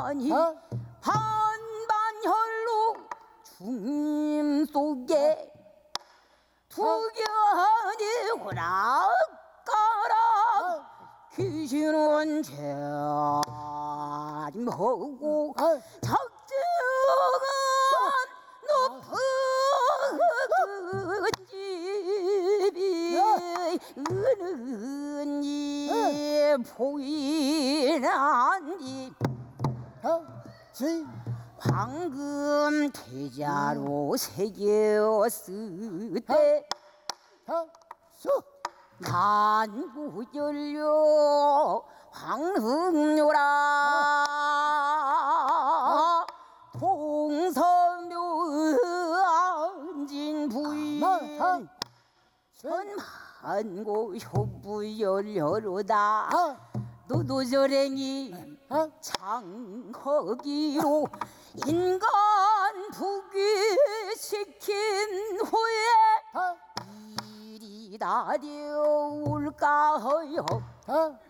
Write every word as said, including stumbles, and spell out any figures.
반반이 반반혈로 중림 속에 두견이 호락가락 귀신은 재림하고 적증은 높은 집이 은은히 보이나니 황금 태자로 새겼을 때 간구열려 황흥료라 동서묘 앉은 부인 천만고 효부열려로다 노도절행이 장허기로 인간 부귀시킨 후에 이리 다려올까 하여